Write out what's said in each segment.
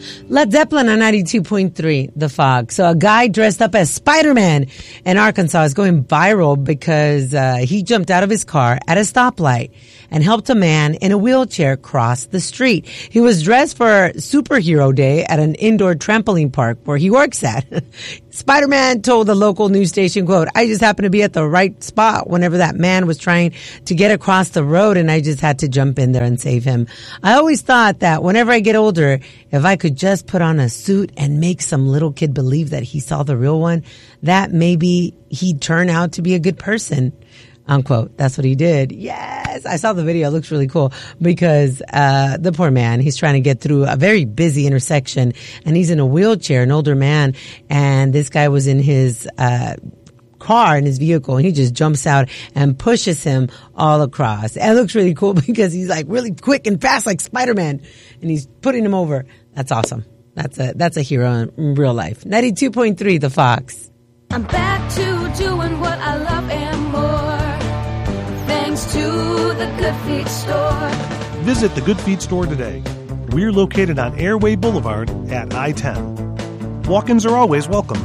Led Zeppelin on 92.3, The Fog. So a guy dressed up as Spider-Man in Arkansas is going viral because he jumped out of his car at a stoplight and helped a man in a wheelchair cross the street. He was dressed for Superhero Day at an indoor trampoline park where he works at. Spider-Man told the local news station, quote, "I just happened to be at the right spot whenever that man was trying to get across the road, and I just had to jump in there and save him. I always thought that whenever I get older, if I could just put on a suit and make some little kid believe that he saw the real one, that maybe he'd turn out to be a good person." Unquote. That's what he did. Yes. I saw the video. It looks really cool because, the poor man, he's trying to get through a very busy intersection and he's in a wheelchair, an older man. And this guy was in his, car in his vehicle and he just jumps out and pushes him all across. It looks really cool because he's like really quick and fast like Spider-Man and he's putting him over. That's awesome. That's a hero in real life. 92.3, The Fox. I'm back to doing what I love and more. Thanks to the Good Feet store. Visit the Good Feet store today. We're located on Airway Boulevard at I-10. Walk-ins are always welcome.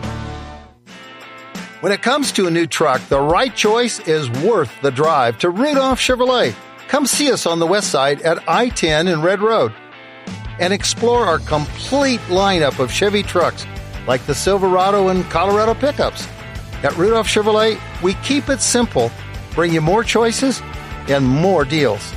When it comes to a new truck, the right choice is worth the drive to Rudolph Chevrolet. Come see us on the west side at I-10 and Red Road and explore our complete lineup of Chevy trucks like the Silverado and Colorado pickups. At Rudolph Chevrolet, we keep it simple, bring you more choices and more deals.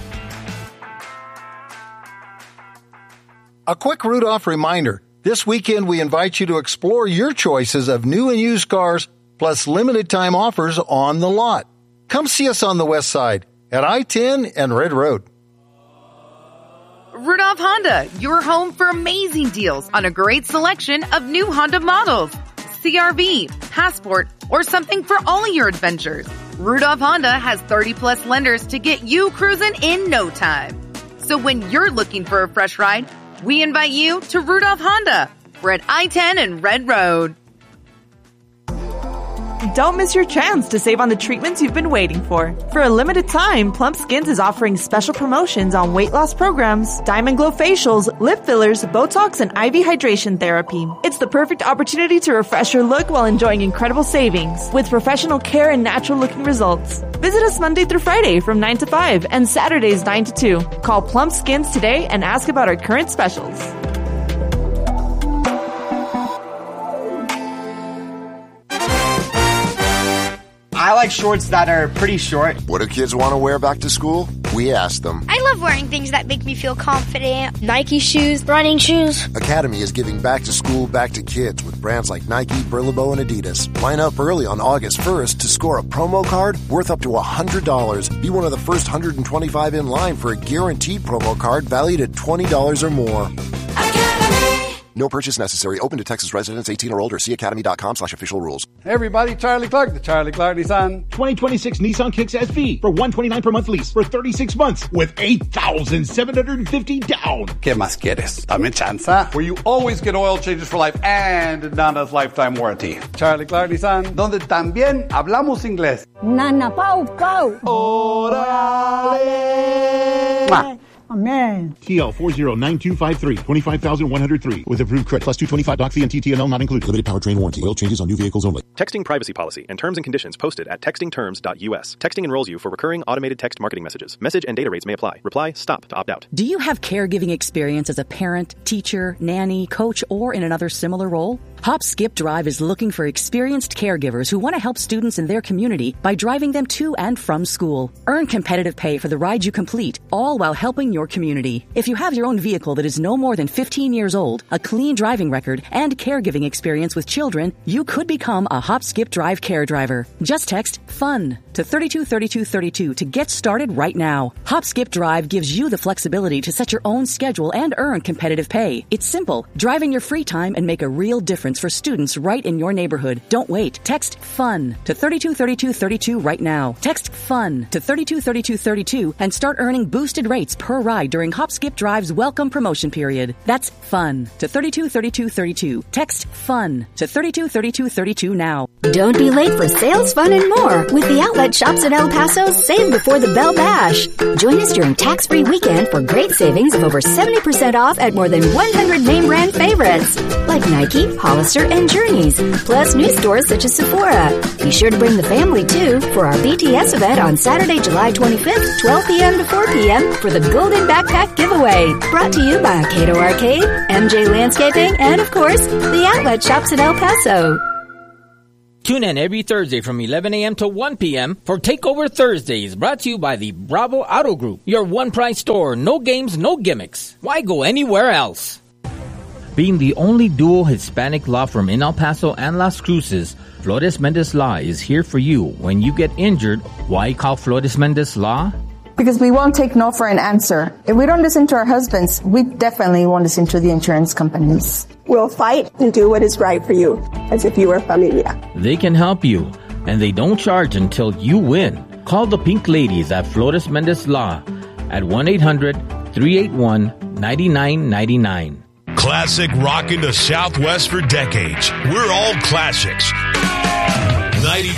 A quick Rudolph reminder. This weekend, we invite you to explore your choices of new and used cars, plus limited time offers on the lot. Come see us on the west side at I-10 and Red Road. Rudolph Honda, your home for amazing deals on a great selection of new Honda models. CR-V, Passport, or something for all of your adventures. Rudolph Honda has 30-plus lenders to get you cruising in no time. So when you're looking for a fresh ride, we invite you to Rudolph Honda. We're at I-10 and Red Road. Don't miss your chance to save on the treatments you've been waiting for. For a limited time, Plump Skins is offering special promotions on weight loss programs, Diamond Glow facials, lip fillers, Botox, and IV hydration therapy. It's the perfect opportunity to refresh your look while enjoying incredible savings with professional care and natural-looking results. Visit us Monday through Friday from 9 to 5 and Saturdays 9 to 2. Call Plump Skins today and ask about our current specials. I like shorts that are pretty short. What do kids want to wear back to school? We asked them. I love wearing things that make me feel confident. Nike shoes, running shoes. Academy is giving back to school, back to kids with brands like Nike, Billabong, and Adidas. Line up early on August 1st to score a promo card worth up to $100. Be one of the first 125 in line for a guaranteed promo card valued at $20 or more. Academy. No purchase necessary. Open to Texas residents 18 or older. See academy.com/official rules. Hey everybody, Charlie Clark, the Charlie Clark Nissan 2026 Nissan Kicks SV for $129 per month lease for 36 months with $8,750 down. ¿Qué más quieres? Dame chanza. Where you always get oil changes for life and Nana's lifetime warranty. Charlie Clark Nissan, donde también hablamos inglés. Nana Pau Pau. Orale. Mwah. Amen. TL 409253, 25,103 with approved credit plus $225 doc fee and TTNL not included. Limited powertrain warranty. Oil changes on new vehicles only. Texting privacy policy and terms and conditions posted at textingterms.us. Texting enrolls you for recurring automated text marketing messages. Message and data rates may apply. Reply STOP to opt out. Do you have caregiving experience as a parent, teacher, nanny, coach, or in another similar role? Hop Skip Drive is looking for experienced caregivers who want to help students in their community by driving them to and from school. Earn competitive pay for the ride you complete, all while helping your community. If you have your own vehicle that is no more than 15 years old, a clean driving record, and caregiving experience with children, you could become a Hop Skip Drive care driver. Just text FUN to 323232 to get started right now. Hop Skip Drive gives you the flexibility to set your own schedule and earn competitive pay. It's simple. Drive in your free time and make a real difference difference for students right in your neighborhood. Don't wait. Text FUN to 323232 right now. Text FUN to 323232 and start earning boosted rates per ride during Hop Skip Drive's welcome promotion period. That's FUN to 323232. Text FUN to 323232 now. Don't be late for sales, fun, and more with the outlet shops in El Paso. Save before the Bell Bash. Join us during tax-free weekend for great savings of over 70% off at more than 100 name brand favorites like Nike, Hollister, and Journeys, plus new stores such as Sephora. Be sure to bring the family too for our BTS event on Saturday, July 25th, 12 p.m. to 4 p.m. for the Golden Backpack Giveaway. Brought to you by Cato Arcade, MJ Landscaping, and of course, the outlet shops in El Paso. Tune in every Thursday from 11 a.m. to 1 p.m. for Takeover Thursdays, brought to you by the Bravo Auto Group, your one-price store, no games, no gimmicks. Why go anywhere else? Being the only dual Hispanic law firm in El Paso and Las Cruces, Flores Mendez Law is here for you. When you get injured, why call Flores Mendez Law? Because we won't take no for an answer. If we don't listen to our husbands, we definitely won't listen to the insurance companies. We'll fight and do what is right for you, as if you were familia. They can help you, and they don't charge until you win. Call the Pink Ladies at Flores Mendez Law at 1-800-381-9999. Classic rocking the Southwest for decades. We're all classics. 92.3